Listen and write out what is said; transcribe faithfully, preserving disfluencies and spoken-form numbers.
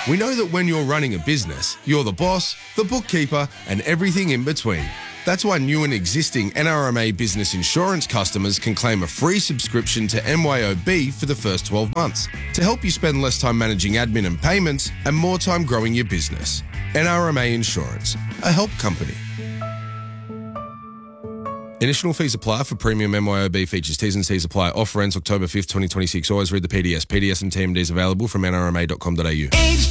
We know that when you're running a business, you're the boss, the bookkeeper, and everything in between. That's why new and existing N R M A Business Insurance customers can claim a free subscription to M Y O B for the first twelve months to help you spend less time managing admin and payments and more time growing your business. N R M A Insurance, a help company. Initial fees apply for premium M Y O B features. T's and C's apply. Offer ends October fifth, twenty twenty-six. Always read the P D S. P D S and T M Ds available from N R M A dot com dot A U.